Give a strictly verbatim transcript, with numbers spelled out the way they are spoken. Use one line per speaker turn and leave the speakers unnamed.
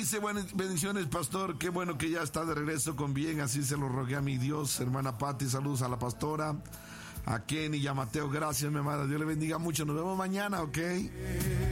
dice, buenas bendiciones, pastor, qué bueno que ya está de regreso con bien, así se lo rogué a mi Dios. Hermana Pati, saludos a la pastora, a Kenny y a Mateo, gracias mi amada, Dios le bendiga mucho, nos vemos mañana, ¿ok?